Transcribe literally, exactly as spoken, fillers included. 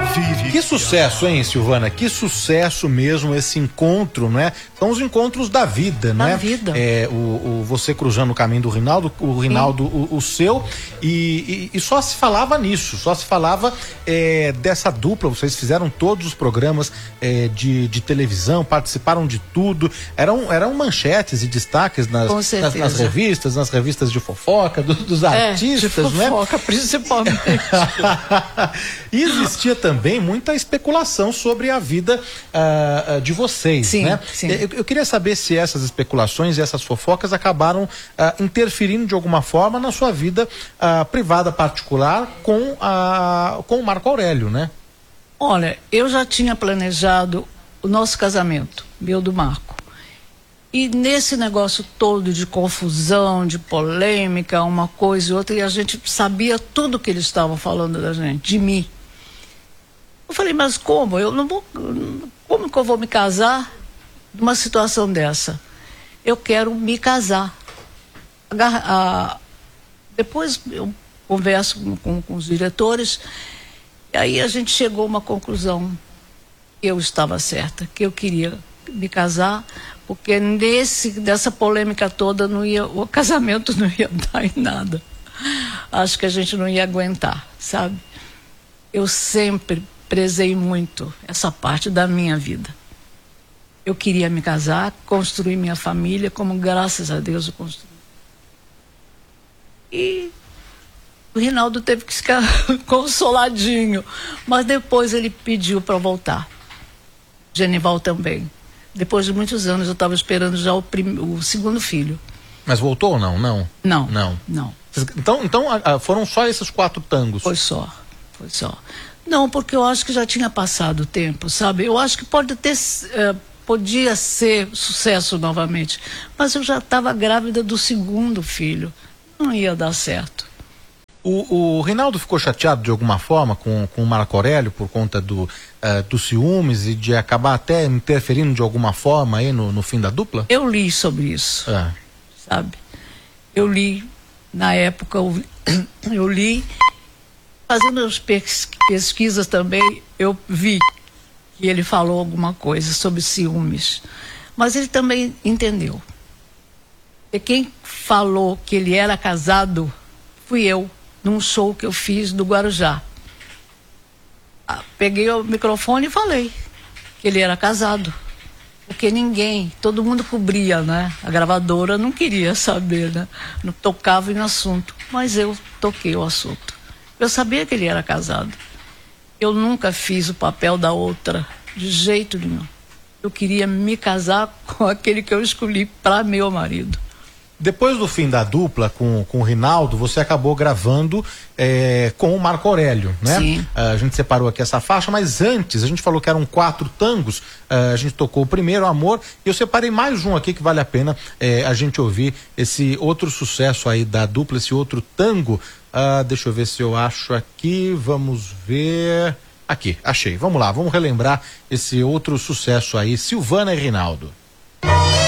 Que sucesso, hein, Silvana? Que sucesso mesmo esse encontro, né? São os encontros da vida, Da né? vida. É, o, o, você cruzando o caminho do Rinaldo, o Rinaldo o, o seu, e, e, e só se falava nisso, só se falava é, dessa dupla. Vocês fizeram todos os programas é, de, de televisão, participaram de tudo, eram, eram manchetes e destaques nas, Com nas, certeza. nas revistas, nas revistas de fofoca, do, dos É, artistas, de né? fofoca, principalmente. E existia também muita especulação sobre a vida uh, uh, de vocês, Sim, né? sim. Eu, eu queria saber se essas especulações e essas fofocas acabaram uh, interferindo de alguma forma na sua vida uh, privada particular com, a, com o Marco Aurélio, né? Olha, eu já tinha planejado o nosso casamento, meu do Marco. E nesse negócio todo de confusão, de polêmica, uma coisa e outra, e a gente sabia tudo que eles estavam falando da gente, de mim. Eu falei, mas como? Eu não vou, como que eu vou me casar numa situação dessa? Eu quero me casar. A, a, depois eu converso com, com, com os diretores, e aí a gente chegou a uma conclusão. Eu estava certa, que eu queria me casar, porque nesse, dessa polêmica toda não ia, o casamento não ia dar em nada. Acho que a gente não ia aguentar, sabe? Eu sempre prezei muito essa parte da minha vida. Eu queria me casar, construir minha família, como graças a Deus eu construí. E o Rinaldo teve que ficar consoladinho, mas depois ele pediu para voltar. Genival também. Depois de muitos anos eu estava esperando já o, prim... o segundo filho. Mas voltou ou não? Não. Não. Não. Não. Então, então a, a, foram só esses quatro tangos? Foi só. Foi só. Não, porque eu acho que já tinha passado o tempo, sabe? Eu acho que pode ter, eh, podia ser sucesso novamente. Mas eu já estava grávida do segundo filho. Não ia dar certo. O, o Rinaldo ficou chateado de alguma forma com, com o Marco Aurélio por conta do, uh, dos ciúmes e de acabar até interferindo de alguma forma aí no, no fim da dupla? Eu li sobre isso, É. sabe? Eu li, na época, eu, eu li, fazendo as pesquisas também, eu vi que ele falou alguma coisa sobre ciúmes. Mas ele também entendeu. E quem falou que ele era casado fui eu, num show que eu fiz do Guarujá. Ah, peguei o microfone e falei que ele era casado. Porque ninguém, todo mundo cobria, né? A gravadora não queria saber, né? Não tocava em assunto. Mas eu toquei o assunto. Eu sabia que ele era casado. Eu nunca fiz o papel da outra, de jeito nenhum. Eu queria me casar com aquele que eu escolhi para meu marido. Depois do fim da dupla com, com o Rinaldo, você acabou gravando é, com o Marco Aurélio, né? Sim. A gente separou aqui essa faixa, mas antes a gente falou que eram quatro tangos, a gente tocou o primeiro, Amor, e eu separei mais um aqui que vale a pena é, a gente ouvir esse outro sucesso aí da dupla, esse outro tango. Uh, deixa eu ver se eu acho aqui, vamos ver... Aqui, achei, vamos lá, vamos relembrar esse outro sucesso aí, Silvana e Rinaldo.